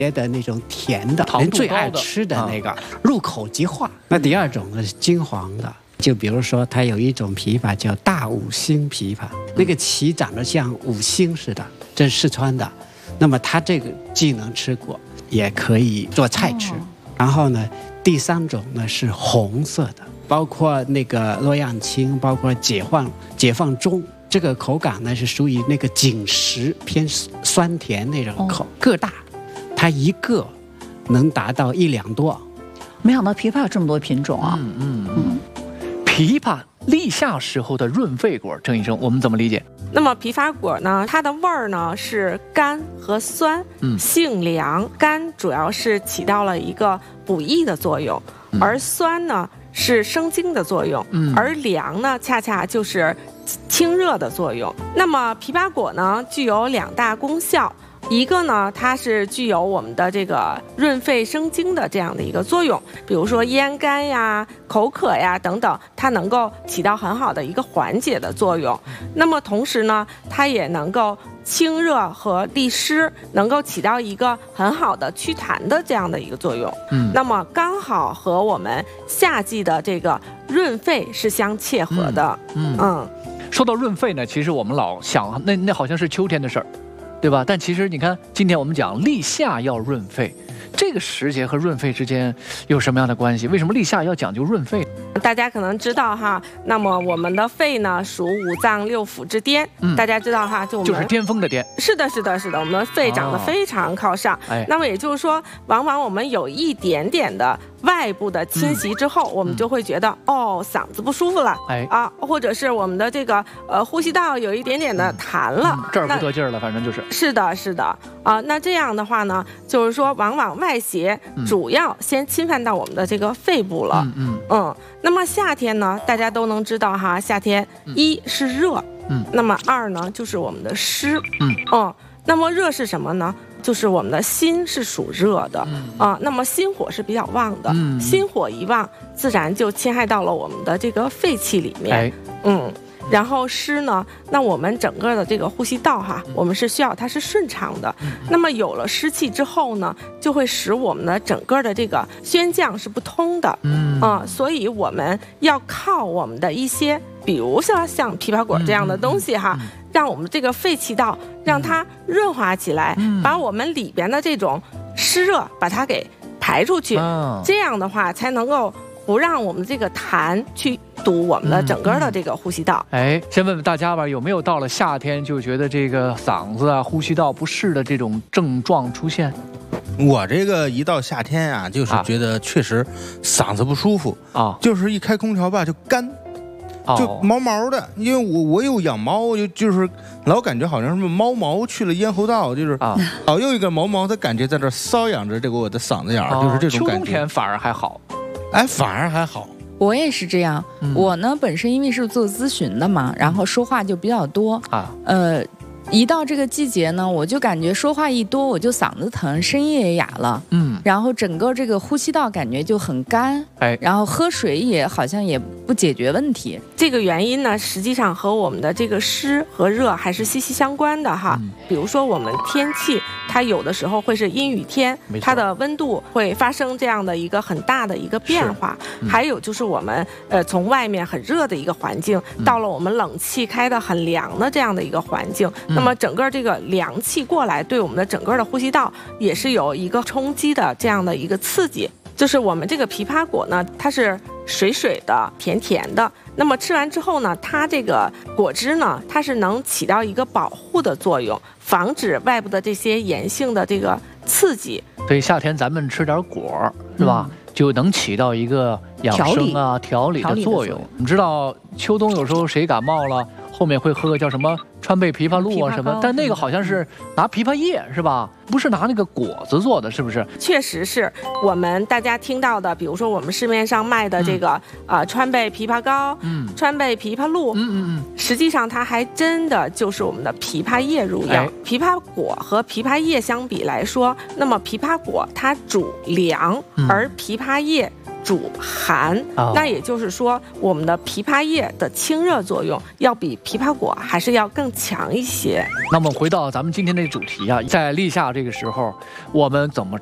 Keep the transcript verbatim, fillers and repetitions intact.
别的那种甜的， 糖人最度高的爱吃的那个， 啊入口即化。那第二种呢是金黄的，就比如说它有一种枇杷叫大五星枇杷，那个旗长得像五星似的，这是四川的。那么它这个既能吃果，也可以做菜吃。哦、然后呢，第三种呢是红色的，包括那个洛阳青，包括解放解放中，这个口感呢是属于那个紧实偏酸甜那种口，哦、个大，它一个能达到一两多。 没想到枇杷有这么多品种啊！ 嗯嗯嗯，枇杷立夏时候的润肺果，郑医生，我们怎么理解？ 那么枇杷果呢，它的味儿呢是甘和酸，嗯，性凉。甘主要是起到了一个补益的作用，嗯、而酸呢是生津的作用，嗯，而凉呢恰恰就是清热的作用。那么枇杷果呢具有两大功效。一个呢，它是具有我们的这个润肺生津的这样的一个作用，比如说咽干呀、口渴呀等等，它能够起到很好的一个缓解的作用。那么同时呢，它也能够清热和利湿，能够起到一个很好的祛痰的这样的一个作用。嗯，那么刚好和我们夏季的这个润肺是相切合的。嗯 嗯, 嗯， 说到润肺呢，其实我们老想那那好像是秋天的事儿。对吧？但其实你看，今天我们讲立夏要润肺，这个时节和润肺之间有什么样的关系？为什么立夏要讲究润肺？ 大家可能知道哈，那么我们的肺呢属五脏六腑之巅，嗯、大家知道哈，就我们就是巅峰的巅。 是的，是的，是的，我们的肺长得非常靠上。哦、那么也就是说，往往我们有一点点的外部的侵袭之后，嗯、我们就会觉得、嗯、哦嗓子不舒服了，哎啊，或者是我们的这个呃呼吸道有一点点的痰了， 嗯、这儿不得劲儿了，反正就是。 是的，是的啊，那这样的话呢，就是说往往外邪主要先侵犯到我们的这个肺部了。嗯嗯。嗯那么夏天呢，大家都能知道哈，夏天一是热，嗯，那么二呢就是我们的湿，嗯嗯，那么热是什么呢？就是我们的心是属热的，嗯啊，那么心火是比较旺的，嗯，心火一旺，自然就侵害到了我们的这个肺气里面，哎、嗯。然后湿呢，那我们整个的这个呼吸道哈，我们是需要它是顺畅的。那么有了湿气之后呢，就会使我们的整个的这个宣降是不通的。嗯啊、呃，所以我们要靠我们的一些，比如说像枇杷果这样的东西哈，嗯嗯、让我们这个肺气道让它润滑起来，嗯、把我们里边的这种湿热把它给排出去。哦、这样的话才能够不让我们这个痰去堵我们的整个的这个呼吸道。 嗯嗯、哎，先问问大家吧，有没有到了夏天就觉得这个嗓子啊、呼吸道不适的这种症状出现？ 我这个一到夏天啊，就是觉得确实嗓子不舒服啊，就是一开空调吧就干，就毛毛的。因为我我有养猫，就就是老感觉好像什么猫毛去了咽喉道，就是啊，老有一个毛毛的感觉在这瘙痒着这个我的嗓子眼儿，就是这种感觉。 秋天反而还好。 哎，反而还好。 我也是这样，嗯、我呢本身因为是做咨询的嘛，然后说话就比较多啊，呃，一到这个季节呢，我就感觉说话一多，我就嗓子疼，声音也哑了，嗯，然后整个这个呼吸道感觉就很干，哎，然后喝水也好像也不解决问题。 这个原因呢，实际上和我们的这个湿和热还是息息相关的哈。嗯、比如说我们天气，它有的时候会是阴雨天，它的温度会发生这样的一个很大的一个变化。嗯、还有就是我们呃从外面很热的一个环境，嗯、到了我们冷气开的很凉的这样的一个环境，嗯、那么整个这个凉气过来，对我们的整个的呼吸道也是有一个冲击的这样的一个刺激。就是我们这个枇杷果呢，它是水水的、甜甜的。那么吃完之后呢，它这个果汁呢，它是能起到一个保护的作用，防止外部的这些炎性的这个刺激。 所以夏天咱们吃点果，是吧？嗯、就能起到一个养生啊、调理的作用。你知道秋冬有时候谁感冒了，后面会喝个叫什么川贝枇杷露啊什么，但那个好像是拿枇杷叶是吧？不是拿那个果子做的，是不是？ 确实是我们大家听到的，比如说我们市面上卖的这个、嗯、呃川贝枇杷膏、嗯，川贝枇杷露，嗯嗯嗯，实际上它还真的就是我们的枇杷叶入药。哎、枇杷果和枇杷叶相比来说，那么枇杷果它主凉，嗯、而枇杷叶主寒，哦、那也就是说，我们的枇杷叶的清热作用要比枇杷果还是要更强一些。 那么回到咱们今天的主题啊，在立夏这个时候，我们怎么